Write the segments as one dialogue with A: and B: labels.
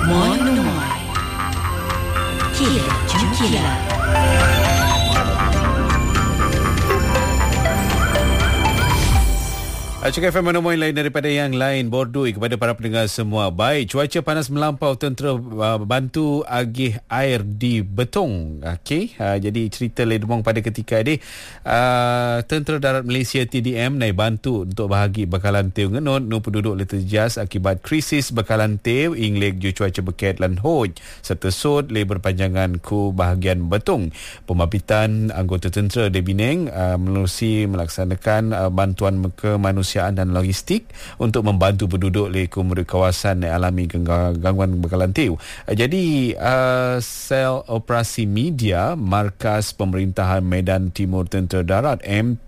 A: Moi Moi. Kira Jungkila.
B: Cakap FM Moin lain daripada yang lain. Bordui kepada para pendengar semua. Baik, cuaca panas melampau, tentera bantu agih air di Betong. Okey, jadi cerita ledemong pada ketika ini Tentera Darat Malaysia TDM naik bantu untuk bahagi bakalan teu ngenut nu penduduk leterjas akibat krisis bakalan teu ingleg ju cuaca beket lan hoj serta sod le berpanjangan ku bahagian Betong. Pembabitan anggota tentera di Bineng menerusi melaksanakan bantuan kemanusiaan dan logistik untuk membantu penduduk di kawasan yang alami gangguan bakalan teu. Jadi sel operasi media Markas Pemerintahan Medan Timur Tentera Darat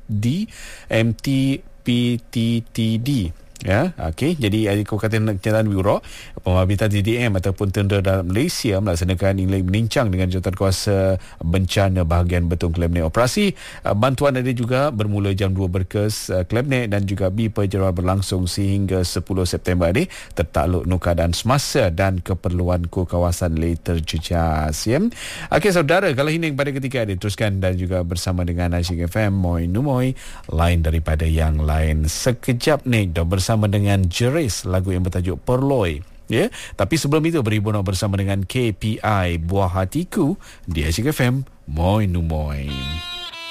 B: MTPTTD. Ya, okey. Jadi Kabupaten Kenyataan Biro Pembabitan TDM ataupun Tentera Darat Malaysia melaksanakan ingin menincang dengan Jurutankuasa Bencana bahagian Betong Kelabnet. Operasi bantuan ada juga bermula jam 2 berkes Kelabnet dan juga berjalan berlangsung sehingga 10 September ini tertakluk nu keadaan semasa dan keperluan ku kawasan le terjejas. Ya. Okey saudara, kalau ini pada ketika ini teruskan dan juga bersama dengan Asyik FM Moi Numoy lain daripada yang lain. Sekejap ni bersama dengan Jeris, lagu yang bertajuk Perloi. Ya, tapi sebelum itu beribu nak bersama dengan KPI Buah Hatiku di Asyik FM Moi Numoy.